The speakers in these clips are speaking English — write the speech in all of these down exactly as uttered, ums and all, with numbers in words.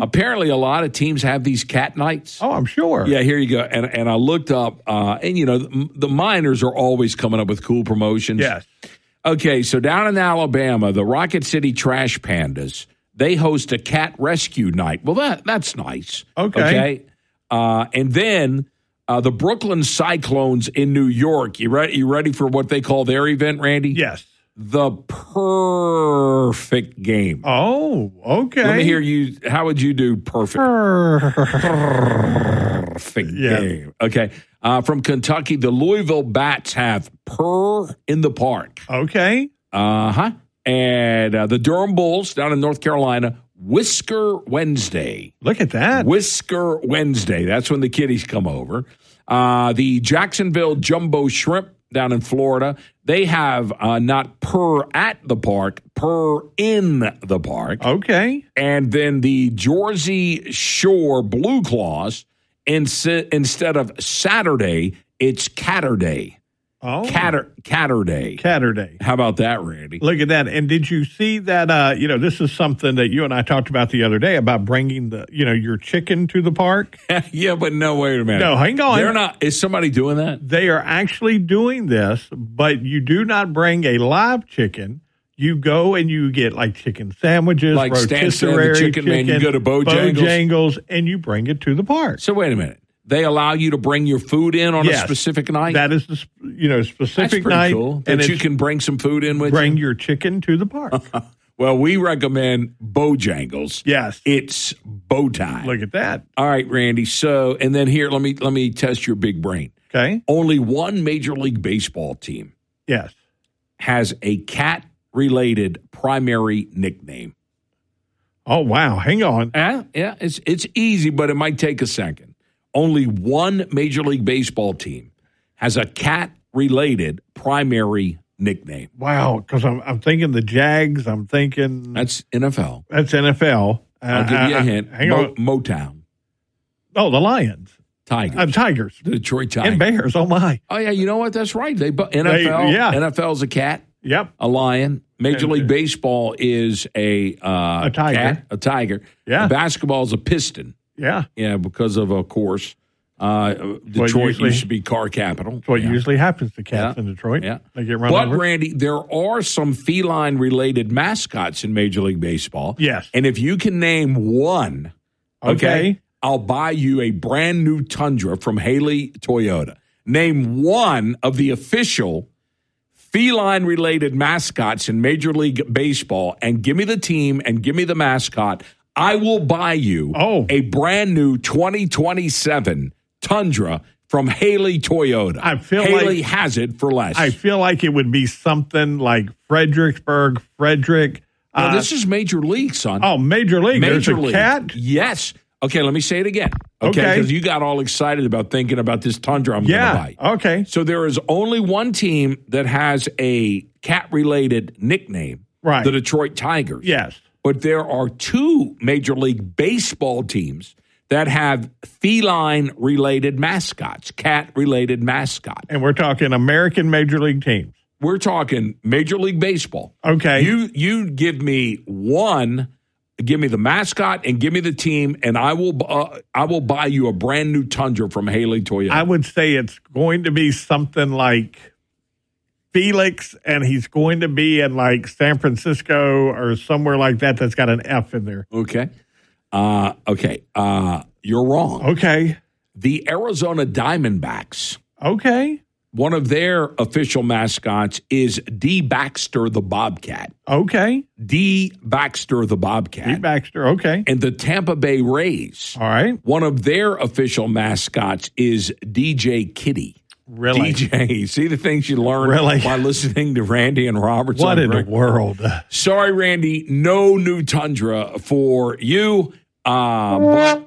Apparently, a lot of teams have these cat nights. Oh, I'm sure. Yeah, here you go. And and I looked up, uh, and, you know, the, the Miners are always coming up with cool promotions. Yes. Okay, so down in Alabama, the Rocket City Trash Pandas, they host a cat rescue night. Well, that that's nice. Okay. Okay. Uh, and then uh, the Brooklyn Cyclones in New York, you ready, you ready for what they call their event, Randy? Yes. The perfect game. Oh, okay. Let me hear you. How would you do perfect? Perfect Yeah. game. Okay. Uh, from Kentucky, the Louisville Bats have Purr in the Park. Okay. Uh-huh. And uh, the Durham Bulls down in North Carolina, Whisker Wednesday. Look at that. Whisker Wednesday. That's when the kiddies come over. Uh, the Jacksonville Jumbo Shrimp down in Florida, they have uh, not Purr at the park, Purr in the park. Okay. And then the Jersey Shore Blue Claws, insi- instead of Saturday, it's Catterday. Oh. Catter, Catterday. Catterday. How about that, Randy? Look at that. And did you see that, uh, you know, this is something that you and I talked about the other day about bringing the, you know, your chicken to the park? Yeah, but no, wait a minute. No, hang on. They're not. Is somebody doing that? They are actually doing this, but you do not bring a live chicken. You go and you get like chicken sandwiches, Like Stan Stan, the rotisserie chicken man, you go to Bojangles? Bojangles, and you bring it to the park. So wait a minute. They allow you to bring your food in on Yes. a specific night? That is the sp- you know That's specific pretty night, cool. and That you it's can bring some food in with bring you? your chicken to the park. Well, we recommend Bojangles. Yes, It's bow tie. look at that. All right, Randy. So, and then here, let me let me test your big brain. Okay. Only one Major League Baseball team Yes. has a cat-related primary nickname. Oh wow. Hang on. Uh, yeah, it's it's easy, but it might take a second. Only one Major League Baseball team has a cat-related primary nickname. Wow. Because I'm I'm thinking the Jags. I'm thinking That's N F L. that's N F L. I'll give you Uh, a hint. Hang Mo- on. Motown. Oh, the Lions, Tigers. uh, Tigers, the Detroit Tigers. and Bears. Oh my. Oh, yeah, you know what? That's right. They bu- N F L. They- yeah. N F L's a cat, Yep. a lion. Major And- League Baseball is a uh, A tiger. cat, a tiger. Yeah. Basketball is a piston. Yeah. Yeah, because of, of course, uh, Detroit usually- used to be car capital. That's what yeah. usually happens to cats Yeah. in Detroit. Yeah. They get run But, over. Randy, there are some feline-related mascots in Major League Baseball. Yes. And if you can name one, okay, Okay. I'll buy you a brand new Tundra from Haley Toyota. Name one of the official feline-related mascots in Major League Baseball and give me the team and give me the mascot. I will buy you Oh. a brand new twenty twenty-seven Tundra from Haley Toyota. I feel Haley like- has it for less. I feel like it would be something like Fredericksburg, Frederick. No, uh, this is Major League, son. oh, Major League. There's Major a League. cat. Yes. Okay, let me say it again. Okay, Okay. because you got all excited about thinking about this Tundra I'm going to Yeah. buy. Okay. So there is only one team that has a cat-related nickname, Right. the Detroit Tigers. Yes. But there are two Major League Baseball teams that have feline-related mascots, cat-related mascots. And we're talking American Major League teams. We're talking Major League Baseball. Okay. You you give me one, give me the mascot, and give me the team, and I will uh, I will buy you a brand new Tundra from Haley Toyota. I would say it's going to be something like Felix, and he's going to be in like San Francisco or somewhere like that that's got an F in there. okay, uh, okay, uh, you're wrong. Okay. The Arizona Diamondbacks. Okay. One of their official mascots is D. Baxter the Bobcat. Okay. D. Baxter the Bobcat. Pete Baxter. Okay. And the Tampa Bay Rays. All right. One of their official mascots is D J Kitty. Really? D J. See the things you learn Really? by listening to Randy and Robert. What in the world? Sorry, Randy, no new Tundra for you. Uh, but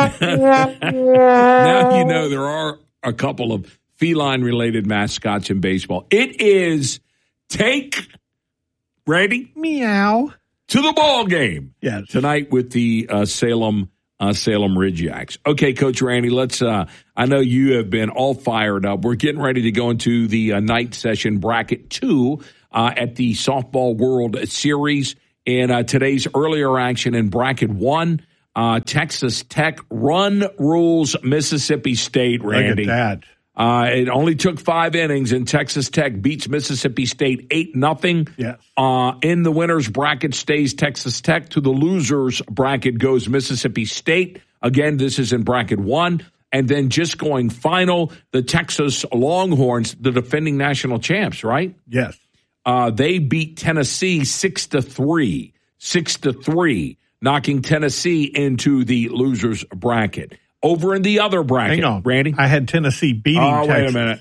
now you know there are a couple of feline-related mascots in baseball. It is take, Randy, Meow. to the ball game Yes. tonight with the uh, Salem uh, Salem Ridgejacks. Okay, Coach Randy, let's. Uh, I know you have been all fired up. We're getting ready to go into the uh, night session bracket two uh, at the Softball World Series. And uh, today's earlier action in bracket one, Uh, Texas Tech run rules Mississippi State, Randy. Look at that. Uh, it only took five innings, and Texas Tech beats Mississippi State eight nothing. Yes. Uh, in the winner's bracket stays Texas Tech. To the loser's bracket goes Mississippi State. Again, this is in bracket one. And then just going final, the Texas Longhorns, the defending national champs, right? Yes. Uh, they beat Tennessee six to three. Six to three, knocking Tennessee into the loser's bracket. Over in the other bracket, Hang on. Randy. I had Tennessee beating Oh, Texas. wait a minute.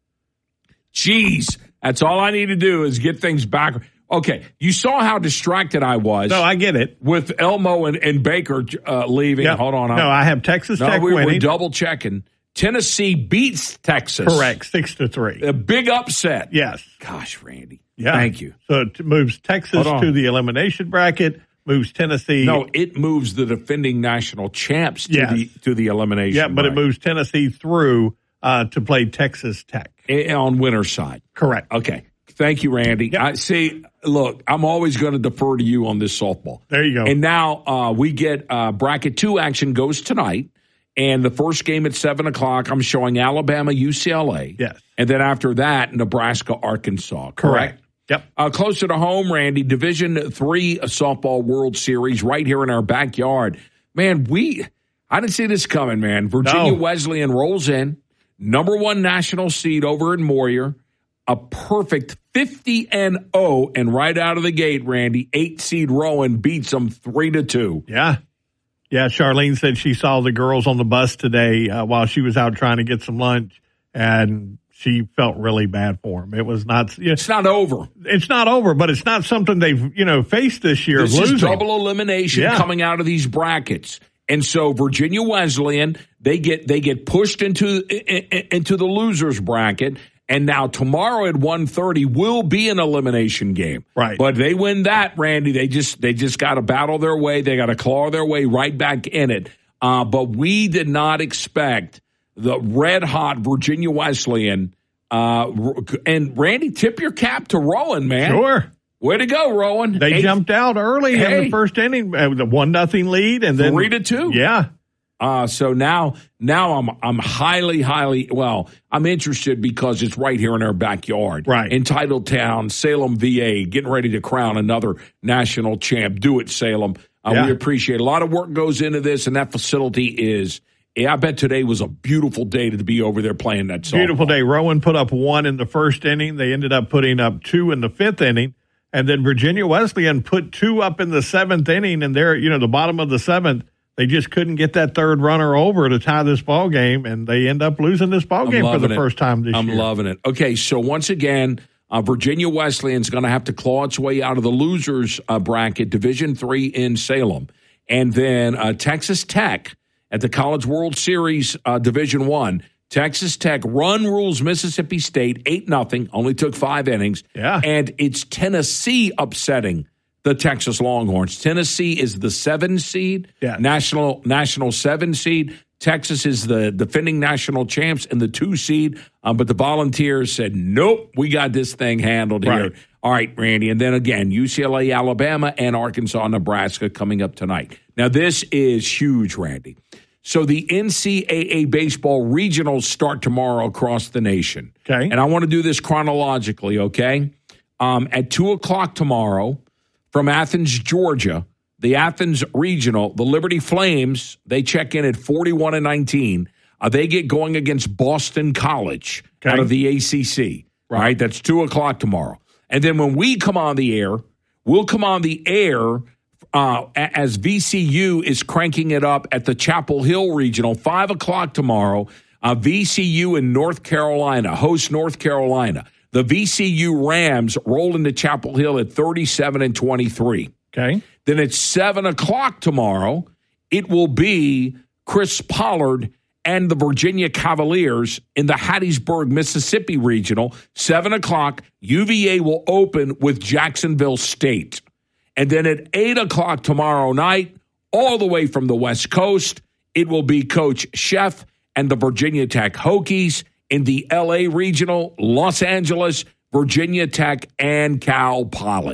Jeez, that's all I need to do is get things back. Okay, you saw how distracted I was. No, I get it. With Elmo and, and Baker uh, leaving. Yep. Hold on. No, I have Texas no, Tech we, winning. We're double checking. Tennessee beats Texas. Correct, six to three. A big upset. Yes. Gosh, Randy. Yeah. Thank you. So it moves Texas to the elimination bracket, moves Tennessee. No, it moves the defending national champs to Yes. the to the elimination. Yeah, but bracket. it moves Tennessee through uh, to play Texas Tech. A- on winner's side. Correct. Okay. Thank you, Randy. Yep. I see. Look, I'm always going to defer to you on this softball. There you go. And now uh, we get uh, bracket two action goes tonight. And the first game at seven o'clock, I'm showing Alabama, U C L A. Yes. And then after that, Nebraska, Arkansas. Correct? Correct. Yep. Uh, closer to home, Randy, Division Three Softball World Series right here in our backyard. Man, we I didn't see this coming, man. Virginia No. Wesleyan rolls in, number one national seed over in Moyer, a perfect fifty and oh, and right out of the gate, Randy, eight seed Rowan beats them three to two. Yeah. Yeah, Charlene said she saw the girls on the bus today uh, while she was out trying to get some lunch, and she felt really bad for them. It was not. You know, It's not over. it's not over, but it's not something they've you know faced this year. This of losing. is double elimination Yeah. coming out of these brackets. And so Virginia Wesleyan, they get they get pushed into into the losers bracket. And now tomorrow at one thirty will be an elimination game. Right. But they win that, Randy. They just they just got to battle their way. They got to claw their way right back in it. Uh, but we did not expect the red-hot Virginia Wesleyan. Uh, and, Randy, tip your cap to Rowan, man. Sure. Way to go, Rowan. They Eight, jumped out early in Hey. the first inning, uh, the one nothing lead, and then Three to two. Yeah. Uh, so now, now I'm I'm highly, highly well. I'm interested because it's right here in our backyard, Right. in Titletown, Salem, V A, getting ready to crown another national champ. Do it, Salem. Uh, Yeah. We appreciate it. A lot of work goes into this, and that facility is. Yeah, I bet today was a beautiful day to be over there playing that softball. Beautiful day. Rowan put up one in the first inning. They ended up putting up two in the fifth inning. And then Virginia Wesleyan put two up in the seventh inning. And they're, you know, the bottom of the seventh, they just couldn't get that third runner over to tie this ball game. And they end up losing this ball I'm game for the loving it. first time this I'm year. I'm loving it. Okay, so once again, uh, Virginia Wesleyan's going to have to claw its way out of the losers uh, bracket, Division Three in Salem. And then uh, Texas Tech at the College World Series uh, Division One. Texas Tech run rules Mississippi State eight nothing, only took five innings. Yeah. And it's Tennessee upsetting the Texas Longhorns. Tennessee is the seven seed, Yeah. national national seven seed. Texas is the defending national champs and the two seed. Um, but the Volunteers said, nope, we got this thing handled Right. here. All right, Randy. And then again, U C L A, Alabama, and Arkansas, Nebraska coming up tonight. Now, this is huge, Randy. So the N C double A baseball regionals start tomorrow across the nation. Okay. And I want to do this chronologically, okay? Um, at two o'clock tomorrow from Athens, Georgia, the Athens Regional, the Liberty Flames, they check in at forty-one and nineteen. Uh, they get going against Boston College Okay. out of the A C C, right? That's two o'clock tomorrow. And then when we come on the air, we'll come on the air uh, as V C U is cranking it up at the Chapel Hill Regional, five o'clock tomorrow. Uh, V C U in North Carolina, host North Carolina. The V C U Rams roll into Chapel Hill at thirty-seven and twenty-three. Okay. Then at seven o'clock tomorrow, it will be Chris Pollard and the Virginia Cavaliers in the Hattiesburg, Mississippi Regional. seven o'clock, U V A will open with Jacksonville State. And then at eight o'clock tomorrow night, all the way from the West Coast, it will be Coach Sheff and the Virginia Tech Hokies in the L A Regional, Los Angeles, Virginia Tech, and Cal Poly.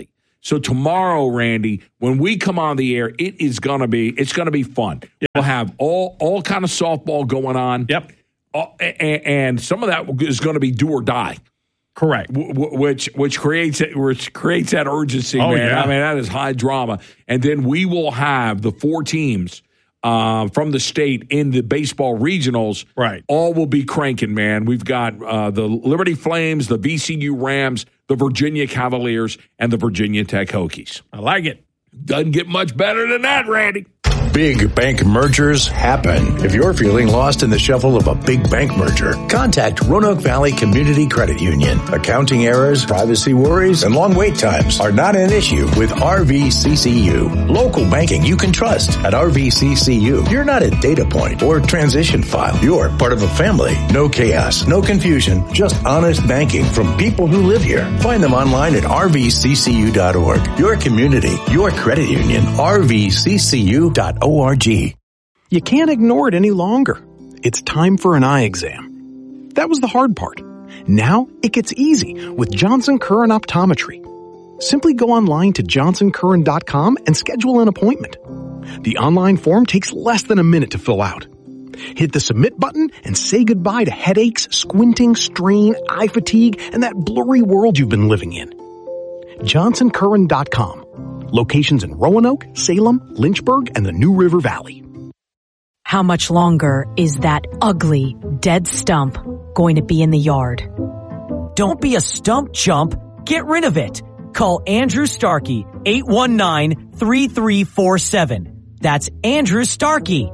So tomorrow, Randy, when we come on the air, it is going to be it's going to be fun. Yeah. We'll have all all kind of softball going on. Yep. Uh, and, and some of that is going to be do or die. Correct. W- w- which which creates it, which creates that urgency, oh, man. Yeah. I mean, that is high drama. And then we will have the four teams uh, from the state in the baseball regionals. Right. All will be cranking, man. We've got uh, the Liberty Flames, the V C U Rams, the Virginia Cavaliers, and the Virginia Tech Hokies. I like it. Doesn't get much better than that, Randy. Big bank mergers happen. If you're feeling lost in the shuffle of a big bank merger, contact Roanoke Valley Community Credit Union. Accounting errors, privacy worries, and long wait times are not an issue with R V C C U. Local banking you can trust at R V C C U. You're not a data point or transition file. You're part of a family. No chaos, no confusion, just honest banking from people who live here. Find them online at R V C C U dot org. Your community, your credit union, R V C C U dot org. O R G. You can't ignore it any longer. It's time for an eye exam. That was the hard part. Now it gets easy with Johnson Curran Optometry. Simply go online to johnson curran dot com and schedule an appointment. The online form takes less than a minute to fill out. Hit the submit button and say goodbye to headaches, squinting, strain, eye fatigue, and that blurry world you've been living in. johnson curran dot com. Locations in Roanoke, Salem, Lynchburg, and the New River Valley. How much longer is that ugly, dead stump going to be in the yard? Don't be a stump chump. Get rid of it. Call Andrew Starkey, eight one nine, three three four seven. That's Andrew Starkey.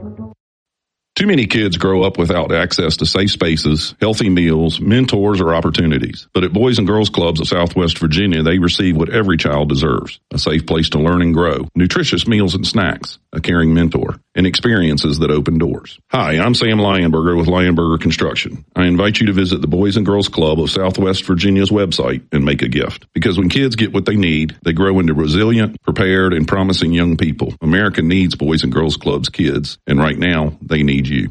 Too many kids grow up without access to safe spaces, healthy meals, mentors, or opportunities. But at Boys and Girls Clubs of Southwest Virginia, they receive what every child deserves: a safe place to learn and grow, nutritious meals and snacks, a caring mentor, and experiences that open doors. Hi, I'm Sam Lionberger with Lionberger Construction. I invite you to visit the Boys and Girls Club of Southwest Virginia's website and make a gift. Because when kids get what they need, they grow into resilient, prepared, and promising young people. America needs Boys and Girls Club's kids, and right now, they need you.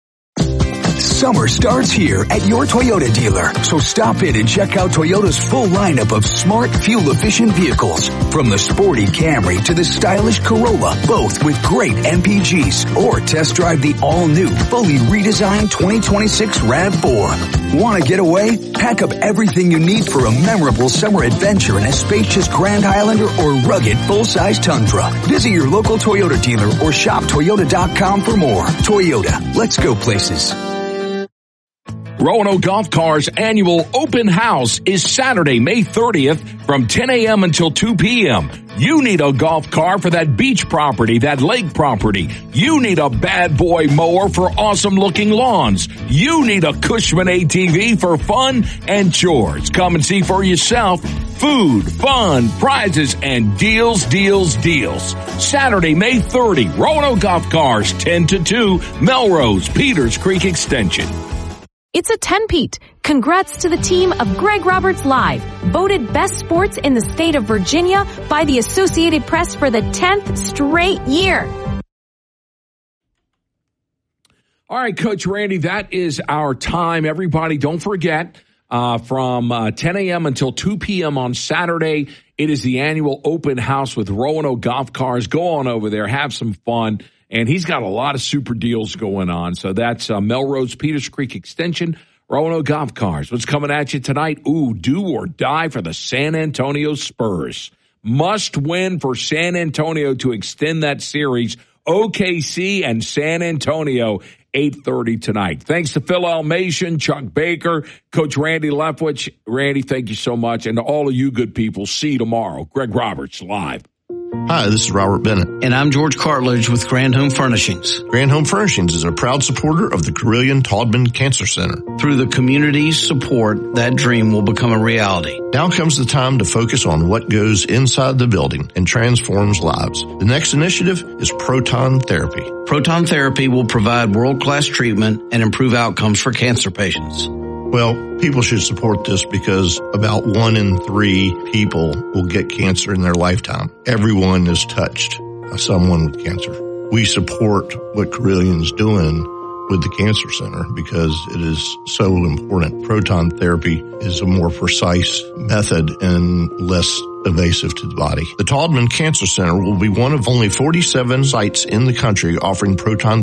Summer starts here at your Toyota dealer, so stop in and check out Toyota's full lineup of smart, fuel-efficient vehicles. From the sporty Camry to the stylish Corolla, both with great M P Gs. Or test drive the all-new, fully redesigned twenty twenty-six RAV four. Want to get away? Pack up everything you need for a memorable summer adventure in a spacious Grand Highlander or rugged full-size Tundra. Visit your local Toyota dealer or shop toyota dot com for more. Toyota, let's go places. Roanoke Golf Cars annual open house is Saturday, May thirtieth from ten a.m. until two p.m. You need a golf car for that beach property, that lake property. You need a bad boy mower for awesome looking lawns. You need a Cushman A T V for fun and chores. Come and see for yourself. Food, fun, prizes, and deals, deals, deals. Saturday, May thirtieth, Roanoke Golf Cars, ten to two, Melrose, Peters Creek Extension. It's a ten-peat. Congrats to the team of Greg Roberts Live, voted best sports in the state of Virginia by the Associated Press for the tenth straight year. All right, Coach Randy, that is our time. Everybody, don't forget, uh, from uh, ten a.m. until two p.m. on Saturday, it is the annual open house with Roanoke Golf Cars. Go on over there, have some fun. And he's got a lot of super deals going on. So that's uh, Melrose, Peters Creek Extension, Roanoke Golf Cars. What's coming at you tonight? Ooh, do or die for the San Antonio Spurs. Must win for San Antonio to extend that series. O K C and San Antonio, eight thirty tonight. Thanks to Phil Almation, Chuck Baker, Coach Randy Leftwich. Randy, thank you so much. And to all of you good people, see you tomorrow. Greg Roberts, live. Hi, this is Robert Bennett. And I'm George Cartledge with Grand Home Furnishings. Grand Home Furnishings is a proud supporter of the Carilion Taubman Cancer Center. Through the community's support, that dream will become a reality. Now comes the time to focus on what goes inside the building and transforms lives. The next initiative is Proton Therapy. Proton Therapy will provide world-class treatment and improve outcomes for cancer patients. Well, people should support this because about one in three people will get cancer in their lifetime. Everyone is touched by someone with cancer. We support what Carillion's doing with the Cancer Center because it is so important. Proton therapy is a more precise method and less invasive to the body. The Taubman Cancer Center will be one of only forty-seven sites in the country offering proton